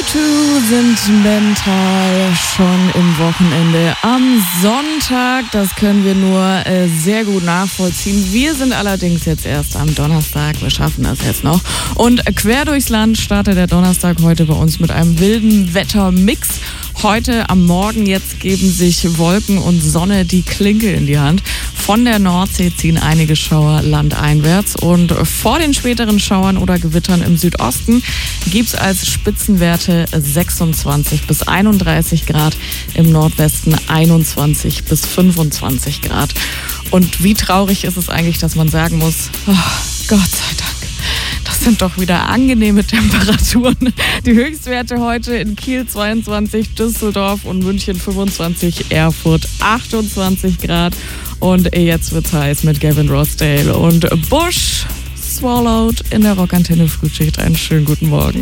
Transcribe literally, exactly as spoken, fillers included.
U zwei sind mental schon im Wochenende am Sonntag. Das können wir nur äh, sehr gut nachvollziehen. Wir sind allerdings jetzt erst am Donnerstag. Wir schaffen das jetzt noch. Und quer durchs Land startet der Donnerstag heute bei uns mit einem wilden Wettermix. Heute am Morgen jetzt geben sich Wolken und Sonne die Klinke in die Hand. Von der Nordsee ziehen einige Schauer landeinwärts und vor den späteren Schauern oder Gewittern im Südosten gibt es als Spitzenwerte sechsundzwanzig bis einunddreißig Grad, im Nordwesten einundzwanzig bis fünfundzwanzig Grad. Und wie traurig ist es eigentlich, dass man sagen muss, oh, Gott sei Dank. Das sind doch wieder angenehme Temperaturen. Die Höchstwerte heute in Kiel zweiundzwanzig, Düsseldorf und München fünfundzwanzig, Erfurt achtundzwanzig Grad. Und jetzt wird's heiß mit Gavin Rossdale und Bush Swallowed in der Rockantenne Frühschicht. Einen schönen guten Morgen.